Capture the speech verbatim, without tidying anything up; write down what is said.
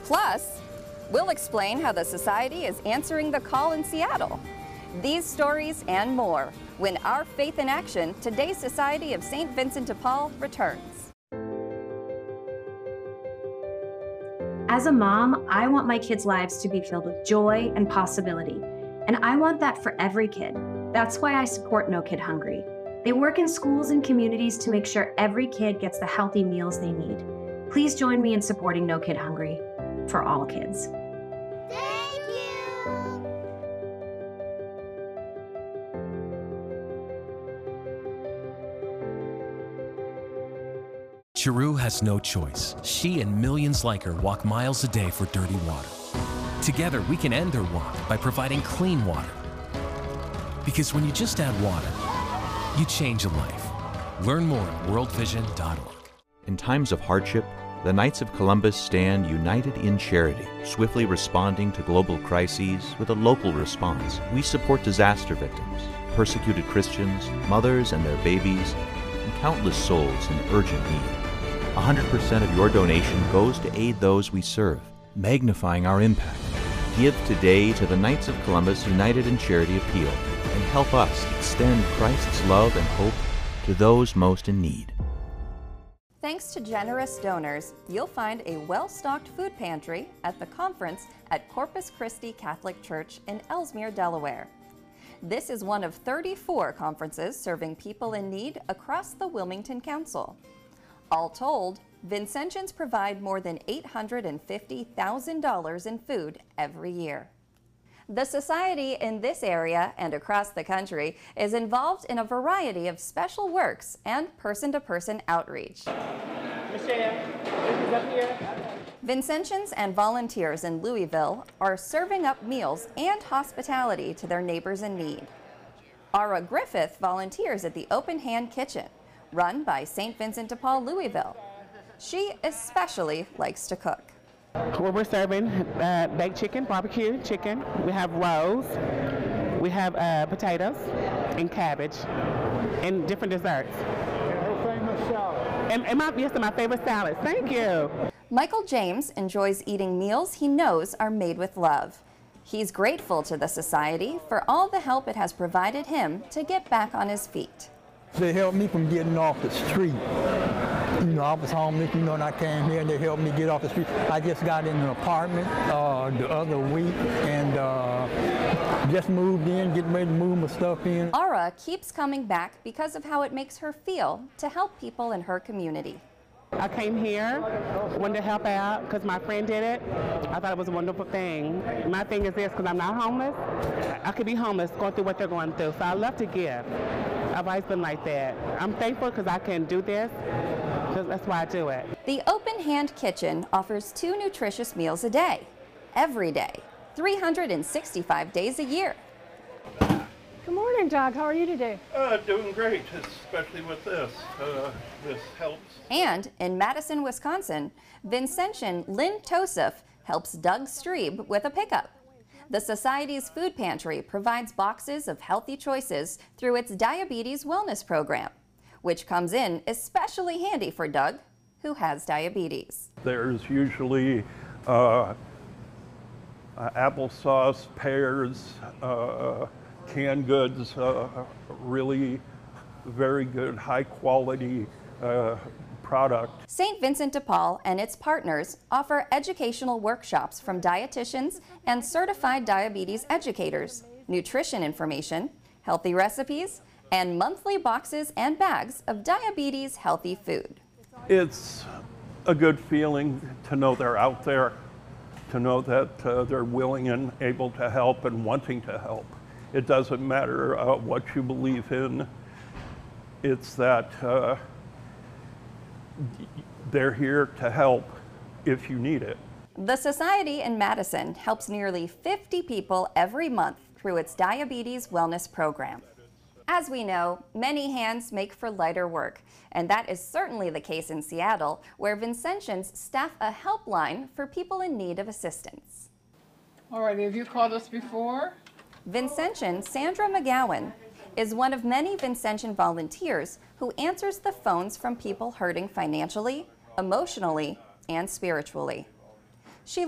Plus, we'll explain how the Society is answering the call in Seattle. These stories and more when Our Faith in Action, Today's Society of Saint Vincent de Paul returns. As a mom, I want my kids' lives to be filled with joy and possibility, and I want that for every kid. That's why I support No Kid Hungry. They work in schools and communities to make sure every kid gets the healthy meals they need. Please join me in supporting No Kid Hungry for all kids. Thank you! Chiru has no choice. She and millions like her walk miles a day for dirty water. Together, we can end their walk by providing clean water. Because when you just add water, you change a life. Learn more at world vision dot org. In times of hardship, the Knights of Columbus stand united in charity, swiftly responding to global crises with a local response. We support disaster victims, persecuted Christians, mothers and their babies, and countless souls in urgent need. one hundred percent of your donation goes to aid those we serve, magnifying our impact. Give today to the Knights of Columbus United in Charity Appeal and help us extend Christ's love and hope to those most in need. Thanks to generous donors, you'll find a well-stocked food pantry at the conference at Corpus Christi Catholic Church in Ellesmere, Delaware. This is one of thirty-four conferences serving people in need across the Wilmington Council. All told, Vincentians provide more than eight hundred fifty thousand dollars in food every year. The Society in this area and across the country is involved in a variety of special works and person-to-person outreach. Michelle, this is up here. Vincentians and volunteers in Louisville are serving up meals and hospitality to their neighbors in need. Ara Griffith volunteers at the Open Hand Kitchen, run by Saint Vincent de Paul Louisville. She especially likes to cook. Well, we're serving uh, baked chicken, barbecue chicken. We have rolls. We have uh, potatoes and cabbage and different desserts. Her famous salad. And, and my, yes, and my favorite salads. Thank you. Michael James enjoys eating meals he knows are made with love. He's grateful to the Society for all the help it has provided him to get back on his feet. They helped me from getting off the street. You know, I was homeless, you know, and I came here and they helped me get off the street. I just got in an apartment uh, the other week and uh, just moved in, getting ready to move my stuff in. Ara keeps coming back because of how it makes her feel to help people in her community. I came here, wanted to help out because my friend did it. I thought it was a wonderful thing. My thing is this, because I'm not homeless, I could be homeless going through what they're going through, so I love to give. I've always been like that. I'm thankful because I can do this, because that's why I do it. The Open Hand Kitchen offers two nutritious meals a day, every day, three hundred sixty-five days a year. Good morning, Doug. How are you today? Uh, doing great, especially with this. Uh, this helps. And in Madison, Wisconsin, Vincentian Lynn Tosef helps Doug Strebe with a pickup. The Society's food pantry provides boxes of healthy choices through its Diabetes Wellness Program, which comes in especially handy for Doug, who has diabetes. There's usually uh, uh, applesauce, pears, uh, canned goods, uh, really very good, high quality uh, product. Saint Vincent de Paul and its partners offer educational workshops from dietitians and certified diabetes educators, nutrition information, healthy recipes, and monthly boxes and bags of diabetes healthy food. It's a good feeling to know they're out there, to know that uh, they're willing and able to help and wanting to help. It doesn't matter uh, what you believe in. It's that uh, they're here to help if you need it. The Society in Madison helps nearly fifty people every month through its Diabetes Wellness Program. As we know, many hands make for lighter work, and that is certainly the case in Seattle, where Vincentians staff a helpline for people in need of assistance. All right, have you called us before? Vincentian Sandra McGowan is one of many Vincentian volunteers who answers the phones from people hurting financially, emotionally, and spiritually.